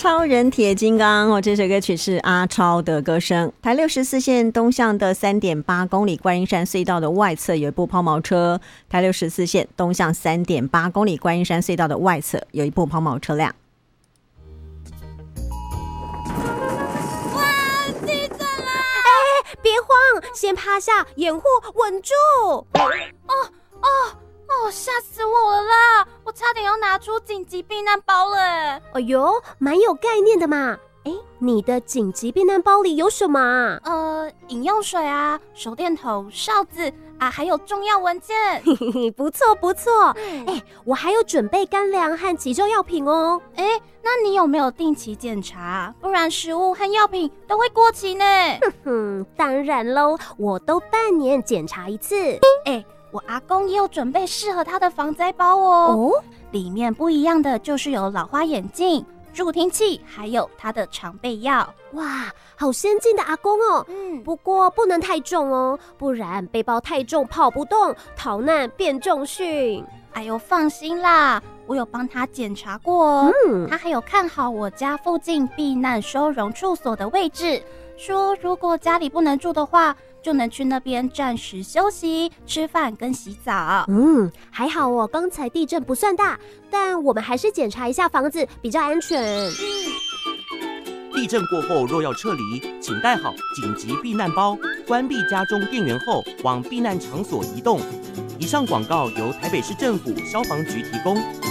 超人铁金刚哦，这首歌曲是阿超的歌声。台64线东向的 3.8 公里观音山隧道的外侧有一部抛锚车，台64线东向 3.8 公里观音山隧道的外侧有一部抛锚车辆。 哇，地震啦！哎，别慌，先趴下，掩护，稳住。吓死我了啦！我差点要拿出紧急避难包了。 哎呦，蛮有概念的嘛。哎，你的紧急避难包里有什么啊？ 饮用水啊，手电筒、哨子啊，还有重要文件。 不错不错。哎，我还有准备干粮和急救药品哦。 哎，那你有没有定期检查？不然食物和药品都会过期呢。 当然喽，我都半年检查一次。 哎，我阿公也有准备适合他的防灾包哦。里面不一样的就是有老花眼镜、助听器，还有他的常备药。 哇，好先进的阿公哦。不过不能太重哦，不然背包太重跑不动，逃难变重训。 哎呦，放心啦，我有帮他检查过哦。他还有看好我家附近避难收容处所的位置，说如果家里不能住的话，就能去那边暂时休息、吃饭跟洗澡。 还好哦，刚才地震不算大，但我们还是检查一下房子比较安全。 地震过后若要撤离，请带好紧急避难包，关闭家中电源后往避难场所移动。以上广告由台北市政府消防局提供。